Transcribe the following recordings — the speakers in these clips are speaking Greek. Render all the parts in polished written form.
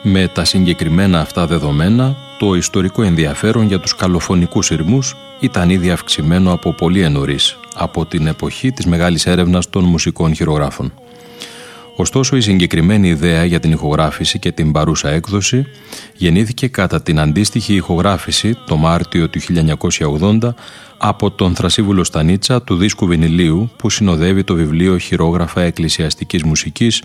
Με τα συγκεκριμένα αυτά δεδομένα, το ιστορικό ενδιαφέρον για τους καλοφωνικούς ηρμούς ήταν ήδη αυξημένο από πολύ νωρίς, από την εποχή της μεγάλης έρευνας των μουσικών χειρογράφων. Ωστόσο, η συγκεκριμένη ιδέα για την ηχογράφηση και την παρούσα έκδοση γεννήθηκε κατά την αντίστοιχη ηχογράφηση το Μάρτιο του 1980 από τον Θρασίβουλο Στανίτσα του δίσκου βινιλίου που συνοδεύει το βιβλίο «Χειρόγραφα εκκλησιαστικής μουσικής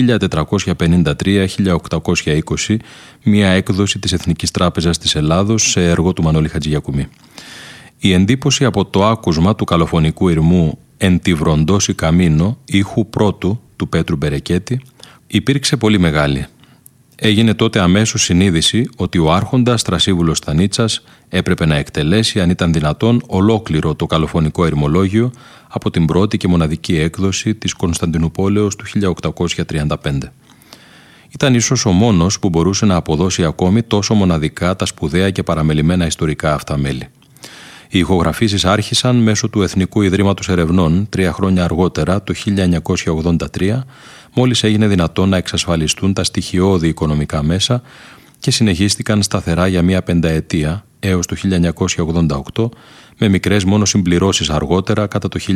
1453-1820», μια έκδοση της Εθνικής Τράπεζας της Ελλάδος σε έργο του Μανώλη Χατζηγιακουμί. Η εντύπωση από το άκουσμα του καλοφωνικού ηρμού «Εν τη βροντώσει καμίνο» ήχου πρώτου του Πέτρου Μπερεκέτη υπήρξε πολύ μεγάλη. Έγινε τότε αμέσως συνείδηση ότι ο άρχοντας Θρασίβουλος Στανίτσας έπρεπε να εκτελέσει, αν ήταν δυνατόν, ολόκληρο το καλοφωνικό ηρμολόγιο από την πρώτη και μοναδική έκδοση της Κωνσταντινουπόλεως του 1835. Ήταν ίσως ο μόνος που μπορούσε να αποδώσει ακόμη τόσο μοναδικά τα σπουδαία και παραμελημένα ιστορικά αυτά μέλη. Οι ηχογραφήσεις άρχισαν μέσω του Εθνικού Ιδρύματος Ερευνών 3 χρόνια αργότερα, το 1983, μόλις έγινε δυνατόν να εξασφαλιστούν τα στοιχειώδη οικονομικά μέσα και συνεχίστηκαν σταθερά για μία 5ετία έως το 1988, με μικρές μόνο συμπληρώσεις αργότερα κατά το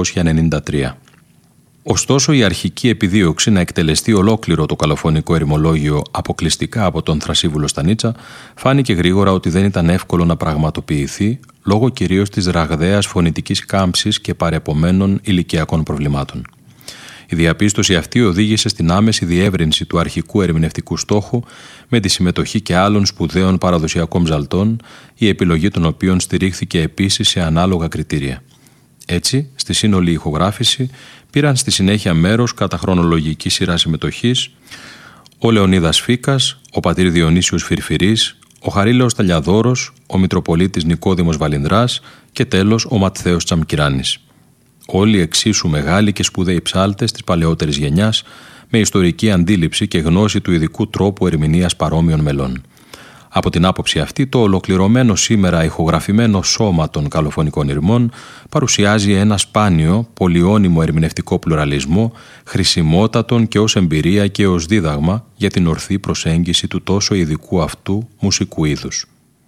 1993. Ωστόσο, η αρχική επιδίωξη να εκτελεστεί ολόκληρο το καλοφωνικό ηρμολόγιο αποκλειστικά από τον Θρασίβουλο Στανίτσα φάνηκε γρήγορα ότι δεν ήταν εύκολο να πραγματοποιηθεί λόγω κυρίως της ραγδαίας φωνητικής κάμψης και παρεπομένων ηλικιακών προβλημάτων. Η διαπίστωση αυτή οδήγησε στην άμεση διεύρυνση του αρχικού ερμηνευτικού στόχου με τη συμμετοχή και άλλων σπουδαίων παραδοσιακών ψαλτών, η επιλογή των οποίων στηρίχθηκε επίσης σε ανάλογα κριτήρια. Έτσι, στη σύνολη ηχογράφηση πήραν στη συνέχεια μέρος κατά χρονολογική σειρά συμμετοχής ο Λεωνίδας Φίκας, ο πατήρ Διονύσιος Φυρφυρής, ο Χαρίλαος Ταλιαδόρος, ο Μητροπολίτης Νικόδημος Βαλινδράς και τέλος ο Ματθαίος Τσαμκυράνης. Όλοι εξίσου μεγάλοι και σπουδαίοι ψάλτες της παλαιότερης γενιάς, με ιστορική αντίληψη και γνώση του ειδικού τρόπου ερμηνείας παρόμοιων μελών. Από την άποψη αυτή, το ολοκληρωμένο σήμερα ηχογραφημένο σώμα των καλοφωνικών ηρμών παρουσιάζει ένα σπάνιο, πολυώνυμο ερμηνευτικό πλουραλισμό, χρησιμότατον και ως εμπειρία και ως δίδαγμα για την ορθή προσέγγιση του τόσο ειδικού αυτού μουσικού είδους.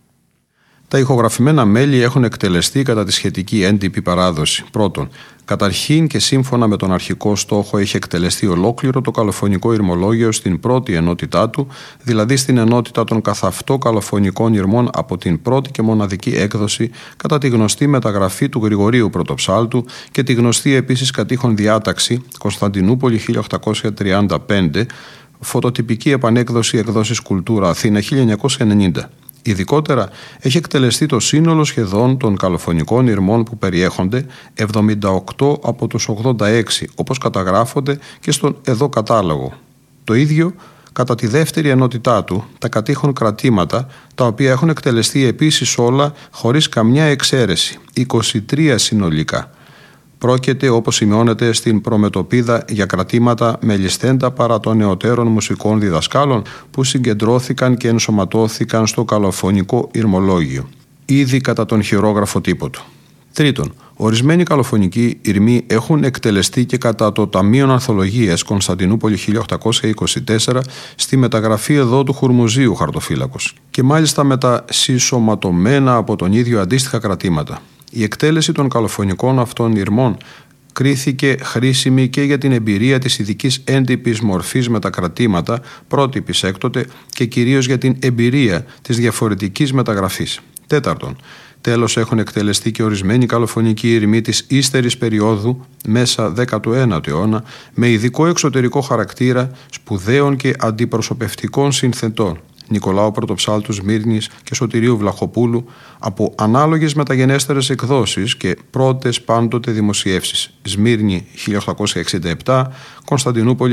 Τα ηχογραφημένα μέλη έχουν εκτελεστεί κατά τη σχετική έντυπη παράδοση. Πρώτον, καταρχήν και σύμφωνα με τον αρχικό στόχο έχει εκτελεστεί ολόκληρο το καλοφωνικό ηρμολόγιο στην πρώτη ενότητά του, δηλαδή στην ενότητα των καθαυτό καλοφωνικών ηρμών από την πρώτη και μοναδική έκδοση κατά τη γνωστή μεταγραφή του Γρηγορίου Πρωτοψάλτου και τη γνωστή επίσης κατήχον διάταξη Κωνσταντινούπολη 1835, φωτοτυπική επανέκδοση εκδόσεις Κουλτούρα Αθήνα 1990. Ειδικότερα, έχει εκτελεστεί το σύνολο σχεδόν των καλοφωνικών ηρμών που περιέχονται, 78 από τους 86, όπως καταγράφονται και στον εδώ κατάλογο. Το ίδιο κατά τη δεύτερη ενότητά του, τα κατήχον κρατήματα, τα οποία έχουν εκτελεστεί επίσης όλα χωρίς καμιά εξαίρεση, 23 συνολικά. Πρόκειται, όπως σημειώνεται στην προμετωπίδα, για κρατήματα μελισθέντα παρά των νεωτέρων μουσικών διδασκάλων που συγκεντρώθηκαν και ενσωματώθηκαν στο καλοφωνικό ηρμολόγιο, ήδη κατά τον χειρόγραφο τύπο του. Τρίτον, ορισμένοι καλοφωνικοί ηρμοί έχουν εκτελεστεί και κατά το Ταμείο Ανθολογίας Κωνσταντινούπολη 1824 στη μεταγραφή εδώ του Χουρμουζίου χαρτοφύλακος και μάλιστα με τα συσσωματωμένα από τον ίδιο αντίστοιχα κρατήματα. Η εκτέλεση των καλοφωνικών αυτών ηρμών κρίθηκε χρήσιμη και για την εμπειρία της ειδικής έντυπης μορφής με τα κρατήματα, πρότυπης έκτοτε, και κυρίως για την εμπειρία της διαφορετικής μεταγραφής. Τέταρτον, τέλος έχουν εκτελεστεί και ορισμένοι καλοφωνικοί ηρμοί της ύστερης περίοδου, μέσα 19ου αιώνα, με ειδικό εξωτερικό χαρακτήρα σπουδαίων και αντιπροσωπευτικών συνθετών, Νικολάου Πρωτοψάλτου Σμύρνης και Σωτηρίου Βλαχοπούλου, από ανάλογες μεταγενέστερες εκδόσεις και πρώτες πάντοτε δημοσιεύσεις. Σμύρνη 1867, Κωνσταντινούπολη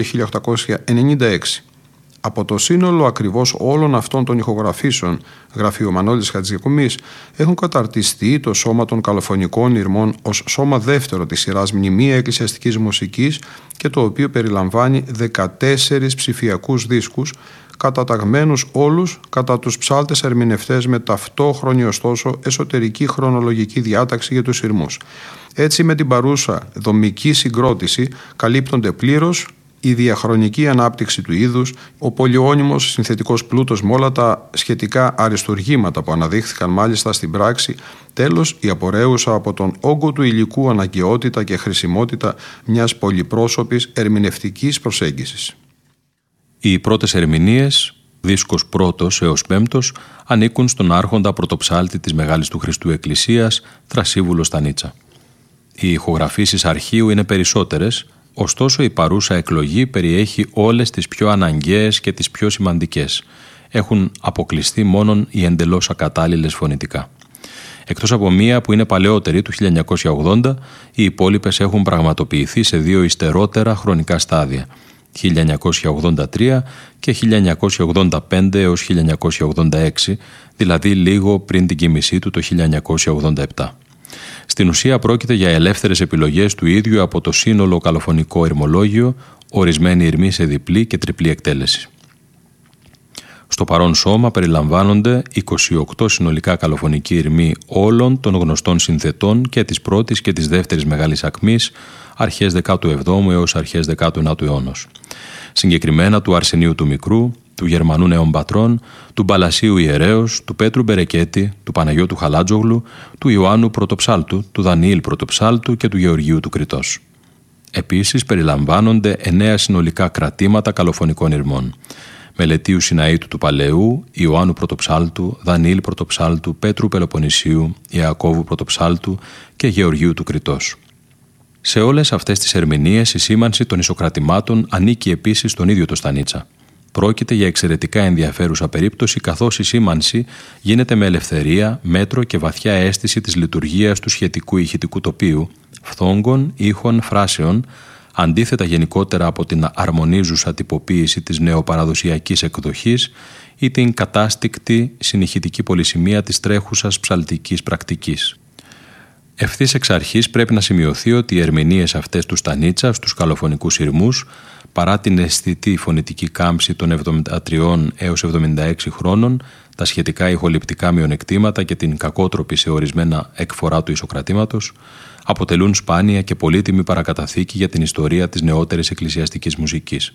1896. Από το σύνολο ακριβώς όλων αυτών των ηχογραφήσεων, γράφει ο Μανώλης Χατζηγιακουμής, έχουν καταρτιστεί το σώμα των καλοφωνικών ηρμών ως σώμα δεύτερο της σειράς Μνημεία Εκκλησιαστικής Μουσικής και το οποίο περιλαμβάνει 14 ψηφιακούς δίσκους, καταταγμένους όλους κατά τους ψάλτες ερμηνευτές με ταυτόχρονη ωστόσο εσωτερική χρονολογική διάταξη για τους ηρμούς. Έτσι με την παρούσα δομική συγκρότηση καλύπτονται πλήρως η διαχρονική ανάπτυξη του είδους, ο πολυώνυμος συνθετικός πλούτος με όλα τα σχετικά αριστουργήματα που αναδείχθηκαν μάλιστα στην πράξη, τέλος η απορρέουσα από τον όγκο του υλικού αναγκαιότητα και χρησιμότητα μιας πολυπρόσωπης ερμηνευτικής προσέγγισης. Οι πρώτες ερμηνείες, δίσκος 1ος έως 5ος, ανήκουν στον άρχοντα πρωτοψάλτη της Μεγάλης του Χριστού Εκκλησίας, Θρασίβουλο Στανίτσα. Οι ηχογραφήσεις αρχείου είναι περισσότερες, ωστόσο η παρούσα εκλογή περιέχει όλες τις πιο αναγκαίες και τις πιο σημαντικές. Έχουν αποκλειστεί μόνον οι εντελώς ακατάλληλες φωνητικά. Εκτός από μία που είναι παλαιότερη του 1980, οι υπόλοιπες έχουν πραγματοποιηθεί σε 2 υστερότερα χρονικά στάδια, 1983 και 1985 έως 1986, δηλαδή λίγο πριν την κοίμησή του το 1987. Στην ουσία πρόκειται για ελεύθερες επιλογές του ίδιου από το σύνολο καλοφωνικό ηρμολόγιο, ορισμένη ηρμή σε διπλή και τριπλή εκτέλεση. Στο παρόν σώμα περιλαμβάνονται 28 συνολικά καλοφωνικοί ηρμοί όλων των γνωστών συνθετών και της πρώτης και της δεύτερης μεγάλης ακμής, αρχές 17ου έως αρχές 19ου αιώνος. Συγκεκριμένα του Αρσενίου του Μικρού, του Γερμανού Νεομπατρών, του Μπαλασίου Ιερέως, του Πέτρου Μπερεκέτη, του Παναγιώτου Χαλάτζογλου, του Ιωάννου Πρωτοψάλτου, του Δανιήλ Πρωτοψάλτου και του Γεωργίου του Κρητός. Επίσης περιλαμβάνονται 9 συνολικά κρατήματα καλοφωνικών ηρμών. Μελετίου Σιναήτου του Παλαιού, Ιωάννου Πρωτοψάλτου, Δανιήλ Πρωτοψάλτου, Πέτρου Πελοποννησίου, Ιακώβου Πρωτοψάλτου και Γεωργίου του Κρητός. Σε όλες αυτές τις ερμηνείες η σήμανση των ισοκρατημάτων ανήκει επίσης στον ίδιο το Στανίτσα. Πρόκειται για εξαιρετικά ενδιαφέρουσα περίπτωση, καθώς η σήμανση γίνεται με ελευθερία, μέτρο και βαθιά αίσθηση της λειτουργίας του σχετικού ηχητικού τοπίου, φθόγκων, ήχων, φράσεων, αντίθετα γενικότερα από την αρμονίζουσα τυποποίηση της νεοπαραδοσιακής εκδοχής ή την κατάστικτη συνηχητική πολυσημεία της τρέχουσας ψαλτικής πρακτικής. Ευθύς εξ αρχής πρέπει να σημειωθεί ότι οι ερμηνείες αυτές του Στανίτσα στους καλοφωνικούς ηρμούς, παρά την αισθητή φωνητική κάμψη των 73 έως 76 χρόνων, τα σχετικά ηχοληπτικά μειονεκτήματα και την κακότροπη σε ορισμένα εκφορά του ισοκρατήματος, αποτελούν σπάνια και πολύτιμη παρακαταθήκη για την ιστορία της νεότερης εκκλησιαστικής μουσικής.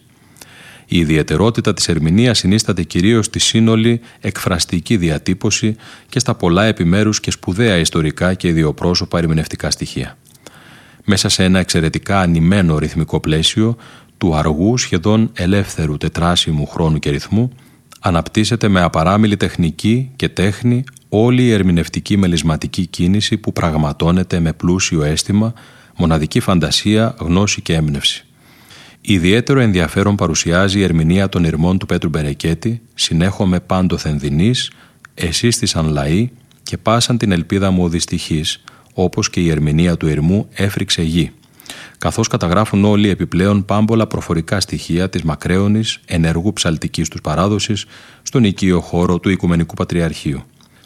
Η ιδιαιτερότητα της ερμηνείας συνίσταται κυρίως στη σύνολη εκφραστική διατύπωση και στα πολλά επιμέρους και σπουδαία ιστορικά και ιδιοπρόσωπα ερμηνευτικά στοιχεία. Μέσα σε ένα εξαιρετικά ανημένο ρυθμικό πλαίσιο του αργού σχεδόν ελεύθερου τετράσιμου χρόνου και ρυθμού, αναπτύσσεται με απαράμιλη τεχνική και τέχνη όλη η ερμηνευτική μελισματική κίνηση που πραγματώνεται με πλούσιο αίσθημα, μοναδική φαντασία, γνώση και έμπνευση. Ιδιαίτερο ενδιαφέρον παρουσιάζει η ερμηνεία των ηρμών του Πέτρου Μπερεκέτη, συνέχομαι πάντοθεν δεινής, εσύστησαν λαοί και πάσαν την ελπίδα μου οδυστυχής, όπως και η ερμηνεία του ηρμού έφρυξε γη, καθώς καταγράφουν όλοι επιπλέον πάμπολα προφορικά στοιχεία της μακραίωνης ενεργού ψαλτικής τους παράδοσης στον οικείο χώρο του Οικουμενικού Πατριαρχείου.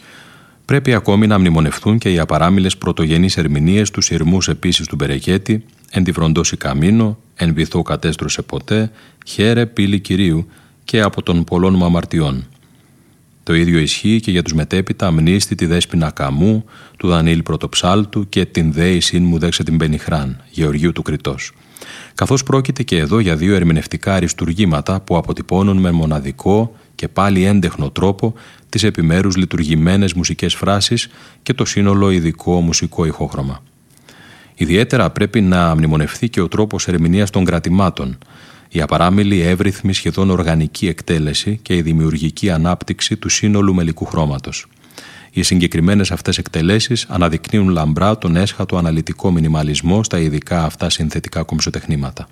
Πρέπει ακόμη να μνημονευτούν και οι απαράμιλες πρωτογενείς ερμηνείες τους ηρμούς επίσης του Μπερεκέτη, «Εν τη βροντώσει καμίνο», «Εν βυθό κατέστρωσε ποτέ», «Χαίρε πύλη Κυρίου» και «Από των πολλών μου αμαρτιών». Το ίδιο ισχύει και για τους μετέπειτα «Μνήστη τη δέσποινα Καμού», του Δανιήλ Πρωτοψάλτου και «Την δέησιν μου δέξε την Πενιχράν», Γεωργίου του Κρητός. Καθώς πρόκειται και εδώ για 2 ερμηνευτικά αριστουργήματα που αποτυπώνουν με μοναδικό και πάλι έντεχνο τρόπο τις επιμέρους λειτουργημένες μουσικές φράσεις και το σύνολο ειδικό μουσικό ηχόχρωμα. Ιδιαίτερα πρέπει να μνημονευθεί και ο τρόπος ερμηνείας των κρατημάτων, η απαράμιλη εύρυθμη σχεδόν οργανική εκτέλεση και η δημιουργική ανάπτυξη του σύνολου μελικού χρώματος. Οι συγκεκριμένες αυτές εκτελέσεις αναδεικνύουν λαμπρά τον έσχατο αναλυτικό μινιμαλισμό στα ειδικά αυτά συνθετικά κομψοτεχνήματα.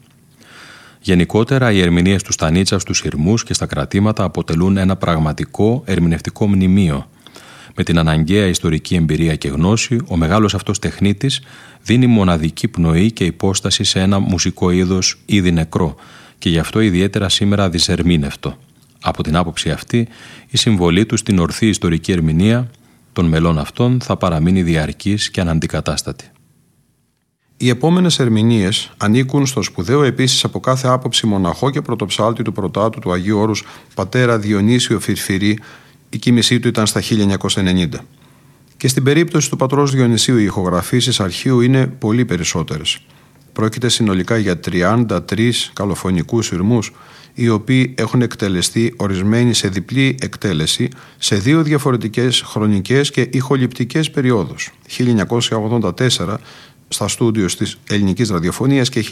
Γενικότερα, οι ερμηνείες του Στανίτσα στους ηρμούς και στα κρατήματα αποτελούν ένα πραγματικό ερμηνευτικό μνημείο. Με την αναγκαία ιστορική εμπειρία και γνώση, ο μεγάλος αυτός τεχνίτης δίνει μοναδική πνοή και υπόσταση σε ένα μουσικό είδος ήδη νεκρό και γι' αυτό ιδιαίτερα σήμερα δυσερμήνευτο. Από την άποψη αυτή, η συμβολή του στην ορθή ιστορική ερμηνεία των μελών αυτών θα παραμείνει διαρκής και αναντικατάστατη. Οι επόμενες ερμηνείες ανήκουν στο σπουδαίο επίσης από κάθε άποψη μοναχό και πρωτοψάλτη του Πρωτάτου του Αγίου Όρους πατέρα Διονύσιο Φυρφυρή, η κοίμησή του ήταν στα 1990. Και στην περίπτωση του πατρός Διονυσίου οι ηχογραφήσεις αρχείου είναι πολύ περισσότερες. Πρόκειται συνολικά για 33 καλοφωνικούς ηρμούς, οι οποίοι έχουν εκτελεστεί ορισμένοι σε διπλή εκτέλεση σε δύο διαφορετικές χρονικές και ηχοληπτικές περιόδους, 1984 στα στούντιο της Ελληνικής Ραδιοφωνίας και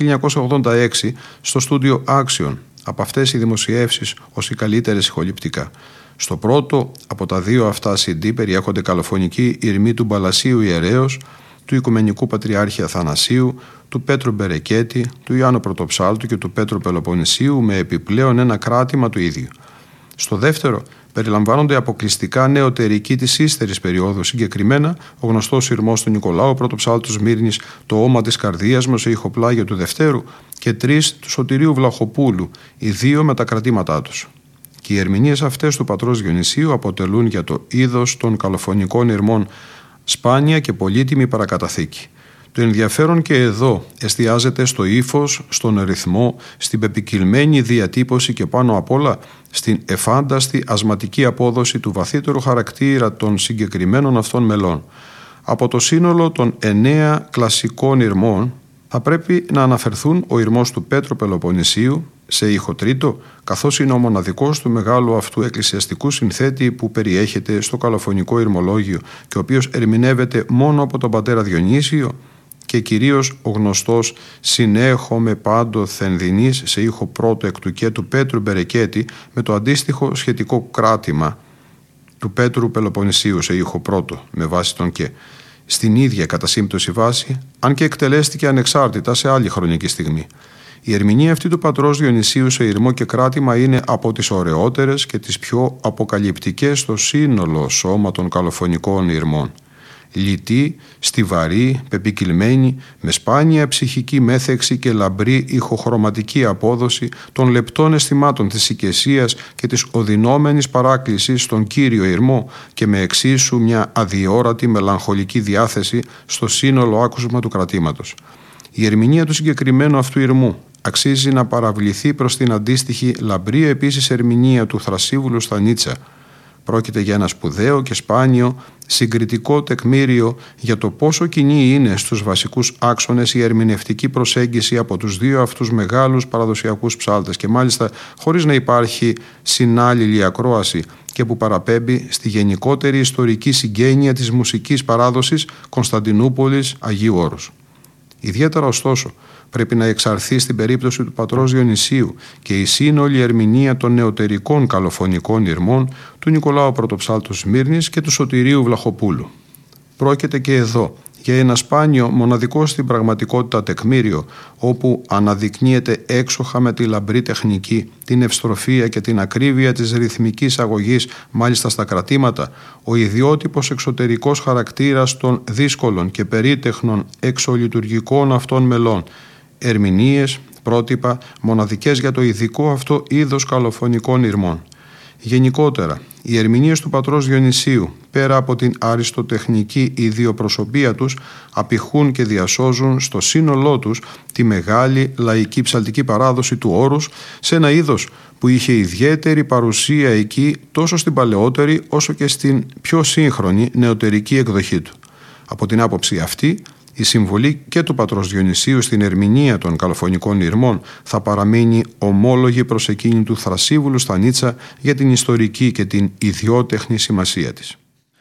1986 στο στούντιο Action. Από αυτές οι δημοσιεύσεις ως οι καλύτερες ηχοληπτικά. Στο πρώτο από τα δύο αυτά CD περιέχονται καλοφωνικοί ηρμοί του Μπαλασίου Ιερέως, του Οικουμενικού Πατριάρχη Αθανασίου, του Πέτρου Μπερεκέτη, του Ιωάννου Πρωτοψάλτου και του Πέτρου Πελοποννησίου με επιπλέον ένα κράτημα του ίδιου. Στο δεύτερο περιλαμβάνονται αποκλειστικά νεωτερικοί της ύστερης περίοδου, συγκεκριμένα ο γνωστός ηρμός του Νικολάου Πρωτοψάλτου Σμύρνης, το Όμα της Καρδίας μου σε ηχοπλάγιο του Δευτέρου και 3 του Σωτηρίου Βλαχοπούλου, οι δύο με τα κρατήματά τους. Και οι ερμηνείες αυτές του πατρός Διονυσίου αποτελούν για το είδος των καλοφωνικών ηρμών σπάνια και πολύτιμη παρακαταθήκη. Το ενδιαφέρον και εδώ εστιάζεται στο ύφος, στον ρυθμό, στην πεπικυλμένη διατύπωση και πάνω απ' όλα στην εφάνταστη ασματική απόδοση του βαθύτερου χαρακτήρα των συγκεκριμένων αυτών μελών. Από το σύνολο των 9 κλασικών ηρμών θα πρέπει να αναφερθούν ο ηρμός του Πέτρου Πελοποννησίου σε ήχο τρίτο, καθώς είναι ο μοναδικός του μεγάλου αυτού εκκλησιαστικού συνθέτη που περιέχεται στο καλοφωνικό ηρμολόγιο και ο οποίος ερμηνεύεται μόνο από τον πατέρα Διονύσιο, και κυρίως ο γνωστός «Συνέχομαι πάντοθεν δινείς» σε ήχο πρώτο εκ του και του Πέτρου Μπερεκέτη με το αντίστοιχο σχετικό κράτημα του Πέτρου Πελοποννησίου σε ήχο πρώτο με βάση τον και. Στην ίδια κατά σύμπτωση βάση, αν και εκτελέστηκε ανεξάρτητα σε άλλη χρονική στιγμή. Η ερμηνεία αυτή του πατρός Διονυσίου σε ηρμό και κράτημα είναι από τις ωραιότερες και τις πιο αποκαλυπτικές στο σύνολο σώμα των καλοφωνικών ηρμών. Λιτή, στιβαρή, πεπικυλμένη, με σπάνια ψυχική μέθεξη και λαμπρή ηχοχρωματική απόδοση των λεπτών αισθημάτων της οικεσίας και της οδυνόμενης παράκλησης στον Κύριο ηρμό και με εξίσου μια αδιόρατη μελαγχολική διάθεση στο σύνολο άκουσμα του κρατήματος. Η ερμηνεία του συγκεκριμένου αυτού ηρμού αξίζει να παραβληθεί προς την αντίστοιχη λαμπρή επίσης ερμηνεία του Θρασίβουλου στα Νίτσα. Πρόκειται για ένα σπουδαίο και σπάνιο συγκριτικό τεκμήριο για το πόσο κοινή είναι στους βασικούς άξονες η ερμηνευτική προσέγγιση από τους δύο αυτούς μεγάλους παραδοσιακούς ψάλτες και μάλιστα χωρίς να υπάρχει συνάλληλη ακρόαση και που παραπέμπει στη γενικότερη ιστορική συγγένεια της μουσικής παράδοσης Κωνσταντινούπολης Αγίου Όρους. Ιδιαίτερα ωστόσο πρέπει να εξαρθεί στην περίπτωση του πατρός Διονυσίου και η σύνολη ερμηνεία των νεωτερικών καλοφωνικών ηρμών του Νικολάου Πρωτοψάλτου Σμύρνης και του Σωτηρίου Βλαχοπούλου. Πρόκειται και εδώ για ένα σπάνιο μοναδικό στην πραγματικότητα τεκμήριο, όπου αναδεικνύεται έξοχα με τη λαμπρή τεχνική, την ευστροφία και την ακρίβεια της ρυθμικής αγωγής, μάλιστα στα κρατήματα, ο ιδιότυπος εξωτερικός χαρακτήρας των δύσκολων και περίτεχνων εξολειτουργικών αυτών μελών, ερμηνείες, πρότυπα, μοναδικές για το ειδικό αυτό είδος καλοφωνικών ηρμών. Γενικότερα, οι ερμηνείες του πατρός Διονυσίου, πέρα από την αριστοτεχνική ιδιοπροσωπία τους, απηχούν και διασώζουν στο σύνολό τους τη μεγάλη λαϊκή ψαλτική παράδοση του όρους σε ένα είδος που είχε ιδιαίτερη παρουσία εκεί τόσο στην παλαιότερη όσο και στην πιο σύγχρονη νεωτερική εκδοχή του. Από την άποψη αυτή, η συμβολή και του πατρός Διονυσίου στην ερμηνεία των καλοφωνικών ηρμών θα παραμείνει ομόλογη προς εκείνη του Θρασίβουλου στα Νίτσα για την ιστορική και την ιδιότεχνη σημασία της.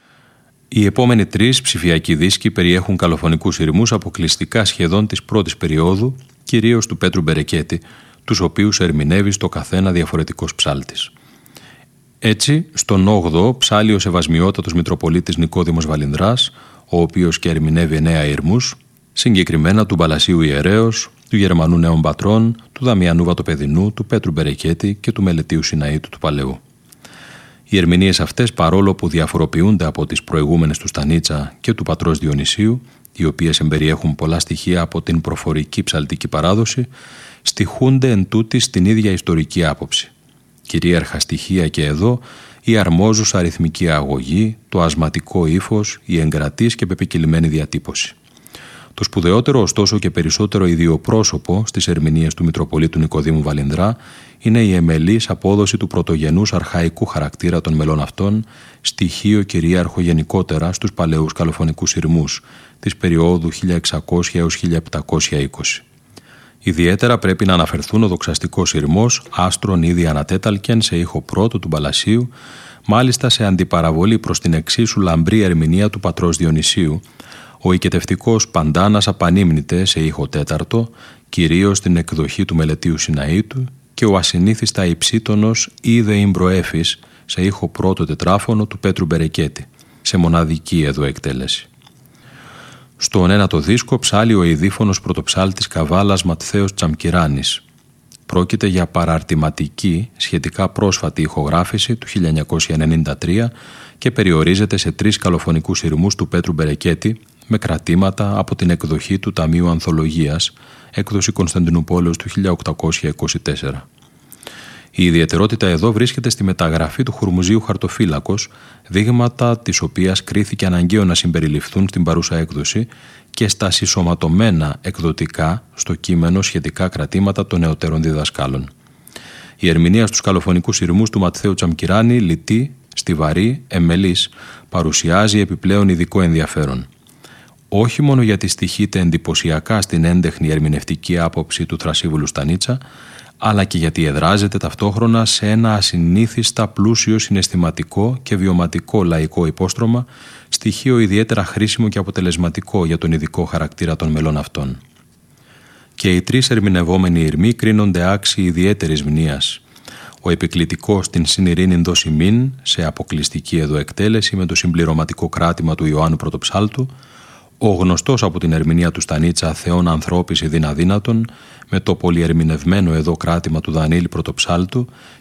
Οι επόμενοι 3 ψηφιακοί δίσκοι περιέχουν καλοφωνικούς ηρμούς αποκλειστικά σχεδόν της πρώτης περίοδου, κυρίως του Πέτρου Μπερεκέτη, τους οποίους ερμηνεύει στο καθένα διαφορετικός ψάλτης. Έτσι, στον 8ο ψάλλει ο Σεβασμιότατος Μητροπολίτης Νικόδημος Βαλινδράς, ο οποίος και ερμηνεύει 9 ηρμούς, συγκεκριμένα του Μπαλασίου Ιερέως, του Γερμανού Νέων Πατρών, του Δαμιανού Βατοπεδινού, του Πέτρου Μπερεκέτη και του Μελετίου Σιναήτου του Παλαιού. Οι ερμηνείες αυτές, παρόλο που διαφοροποιούνται από τις προηγούμενες του Στανίτσα και του πατρός Διονυσίου, οι οποίες εμπεριέχουν πολλά στοιχεία από την προφορική ψαλτική παράδοση, στοιχούνται εν τούτης στην ίδια ιστορική άποψη. Κυρίαρχα στοιχεία και εδώ η αρμόζουσα αριθμική αγωγή, το ασματικό ύφος, η εγκρατής και πεπικυλημένη διατύπωση. Το σπουδαιότερο ωστόσο και περισσότερο ιδιοπρόσωπο στις ερμηνείες του Μητροπολίτου Νικοδήμου Βαλινδρά είναι η εμελής απόδοση του πρωτογενούς αρχαϊκού χαρακτήρα των μελών αυτών, στοιχείο κυρίαρχο γενικότερα στους παλαιούς καλοφωνικούς ηρμούς της περίοδου 1600 έως 1720. Ιδιαίτερα πρέπει να αναφερθούν ο δοξαστικός ηρμός «Άστρον ήδη ανατέταλκεν» σε ήχο πρώτο του Παλασίου, μάλιστα σε αντιπαραβολή προς την εξίσου λαμπρή ερμηνεία του πατρός Διονυσίου, ο οικετευτικός Παντάνας Απανίμνητε σε ήχο τέταρτο, κυρίως στην εκδοχή του Μελετίου Σιναήτου, και ο ασυνήθιστα υψίτονος «Είδε Ιμπροέφης» σε ήχο πρώτο τετράφωνο του Πέτρου Μπερεκέτη, σε μοναδική εδώ εκτέλεση. Στον ένατο δίσκο ψάλλει ο ειδήφωνος πρωτοψάλτης Καβάλας Ματθαίος Τσαμκυράνης. Πρόκειται για παραρτηματική, σχετικά πρόσφατη ηχογράφηση του 1993 και περιορίζεται σε 3 καλοφωνικούς ηρμούς του Πέτρου Μπερεκέτη με κρατήματα από την εκδοχή του Ταμείου Ανθολογίας, έκδοση Κωνσταντινουπόλεως του 1824. Η ιδιαιτερότητα εδώ βρίσκεται στη μεταγραφή του Χουρμουζίου Χαρτοφύλακος, δείγματα της οποίας κρίθηκε αναγκαίο να συμπεριληφθούν στην παρούσα έκδοση, και στα συσσωματωμένα εκδοτικά στο κείμενο σχετικά κρατήματα των νεωτέρων διδασκάλων. Η ερμηνεία στους καλοφωνικούς ηρμούς του Ματθαίου Τσαμκυράνη, λιτή, στιβαρή, εμμελής, παρουσιάζει επιπλέον ειδικό ενδιαφέρον. Όχι μόνο γιατί στοιχείται εντυπωσιακά στην έντεχνη ερμηνευτική άποψη του Θρασίβουλου Στανίτσα, αλλά και γιατί εδράζεται ταυτόχρονα σε ένα ασυνήθιστα πλούσιο συναισθηματικό και βιωματικό λαϊκό υπόστρωμα, στοιχείο ιδιαίτερα χρήσιμο και αποτελεσματικό για τον ειδικό χαρακτήρα των μελών αυτών. Και οι 3 ερμηνευόμενοι ηρμοί κρίνονται άξιοι ιδιαίτερης μνήας. Ο επικλητικός στην Συνειρήνην δοσιμήν, σε αποκλειστική εδώ εκτέλεση με το συμπληρωματικό κράτημα του Ιωάννου Πρωτοψάλτου, ο γνωστός από την ερμηνεία του Στανίτσα Θεών ανθρώπης ειδήν αδύνατον, με το πολυερμηνευμένο εδώ κράτημα του Δανίλη Πρωτοψάλτου